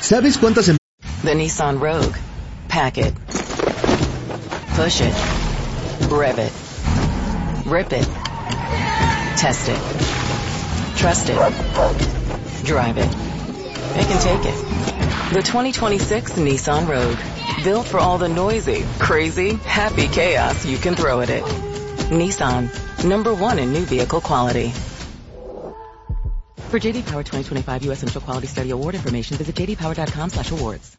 ¿Sabes cuántas The Nissan Rogue. Pack it. Push it. Rev it. Rip it. Test it. Trust it. Drive it. It can take it. The 2026 Nissan Rogue. Built for all the noisy, crazy, happy chaos you can throw at it. Nissan. #1 in new vehicle quality. For J.D. Power 2025 U.S. Initial Quality Study Award information, visit jdpower.com/awards.